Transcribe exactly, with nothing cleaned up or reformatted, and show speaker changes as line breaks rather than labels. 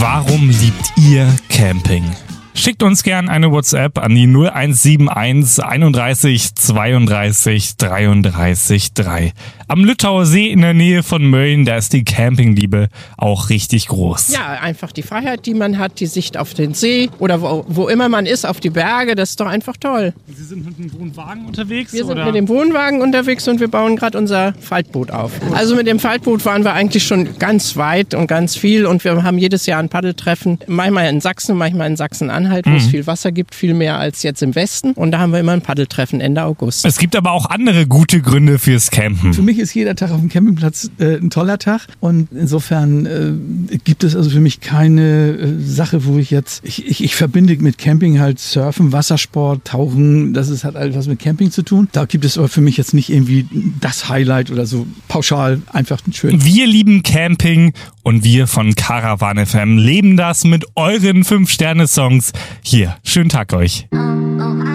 Warum liebt ihr Camping? Schickt uns gern eine WhatsApp an die null eins sieben eins einunddreißig zweiunddreißig dreiunddreißig drei. Am Lüttauer See in der Nähe von Mölln, da ist die Campingliebe auch richtig groß.
Ja, einfach die Freiheit, die man hat, die Sicht auf den See oder wo, wo immer man ist, auf die Berge, das ist doch einfach toll.
Sie sind mit dem Wohnwagen unterwegs?
Wir sind
oder?
mit dem Wohnwagen unterwegs und wir bauen gerade unser Faltboot auf. Also mit dem Faltboot waren wir eigentlich schon ganz weit und ganz viel und wir haben jedes Jahr ein Paddeltreffen, manchmal in Sachsen, manchmal in Sachsen-Anhalt, wo mhm. es viel Wasser gibt, viel mehr als jetzt im Westen und da haben wir immer ein Paddeltreffen Ende August.
Es gibt aber auch andere gute Gründe fürs Campen.
Für mich ist jeder Tag auf dem Campingplatz äh, ein toller Tag und insofern äh, gibt es also für mich keine äh, Sache, wo ich jetzt, ich, ich, ich verbinde mit Camping halt Surfen, Wassersport, Tauchen, das ist, hat alles was mit Camping zu tun. Da gibt es aber für mich jetzt nicht irgendwie das Highlight oder so pauschal, einfach schön.
Wir lieben Camping und wir von Caravan F M leben das mit euren fünf Sterne Songs. Hier, schönen Tag euch.